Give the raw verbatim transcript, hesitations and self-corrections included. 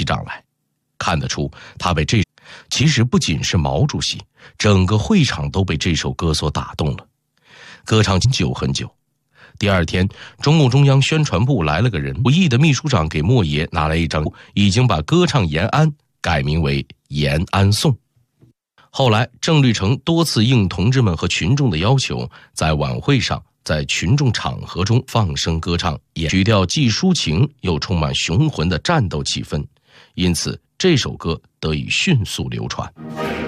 掌来。看得出，他被这其实不仅是毛主席，整个会场都被这首歌所打动了。歌唱很久很久。第二天，中共中央宣传部来了个人，武义的秘书长给莫爷拿来一张，已经把歌唱延安改名为延安颂。后来，郑律成多次应同志们和群众的要求，在晚会上，在群众场合中放声歌唱，曲调既抒情又充满雄浑的战斗气氛，因此这首歌得以迅速流传。